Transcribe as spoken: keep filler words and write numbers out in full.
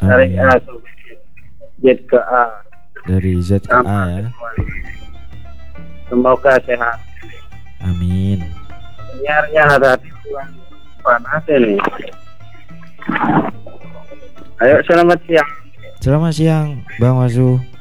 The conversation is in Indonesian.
Dari A Z ke A. Dari Z ke A ya. Semoga sehat. Amin. Sinyarnya hati-hati panas ini. Ayo selamat siang. Selamat siang Bang Wasu.